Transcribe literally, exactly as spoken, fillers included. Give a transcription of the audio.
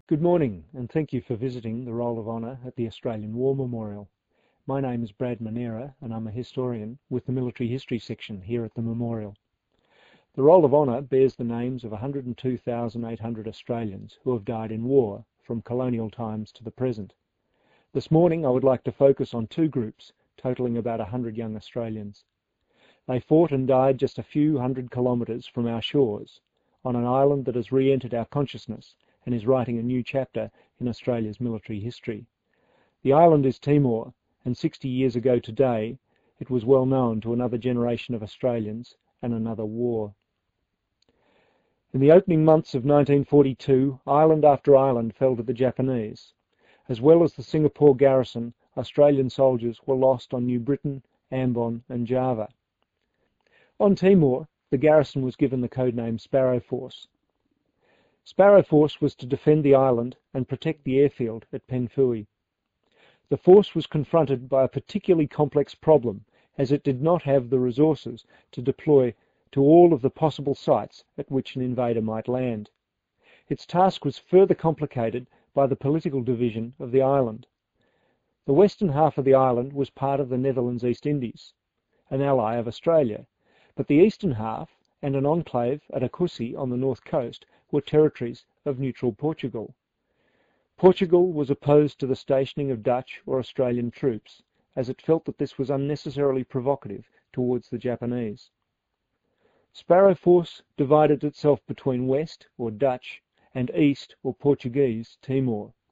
Good morning, and thank you for visiting the Roll of Honour at the Australian War Memorial. My name is Brad Manera, and I'm a historian with the Military History section here at the Memorial. The Roll of Honour bears the names of one hundred two thousand eight hundred Australians who have died in war from colonial times to the present. This morning I would like to focus on two groups, totalling about one hundred young Australians. They fought and died just a few hundred kilometres from our shores, on an island that has re-entered our consciousness and is writing a new chapter in Australia's military history. The island is Timor, and sixty years ago today, it was well known to another generation of Australians and another war. In the opening months of nineteen forty-two, island after island fell to the Japanese. As well as the Singapore garrison, Australian soldiers were lost on New Britain, Ambon and Java. On Timor, the garrison was given the codename Sparrow Force. Sparrow Force was to defend the island and protect the airfield at Penfui. The force was confronted by a particularly complex problem, as it did not have the resources to deploy to all of the possible sites at which an invader might land. Its task was further complicated by the political division of the island. The western half of the island was part of the Netherlands East Indies, an ally of Australia, but the eastern half and an enclave at Akusi on the north coast were territories of neutral Portugal. Portugal was opposed to the stationing of Dutch or Australian troops, as it felt that this was unnecessarily provocative towards the Japanese. Sparrow Force divided itself between West, or Dutch, and East, or Portuguese, Timor.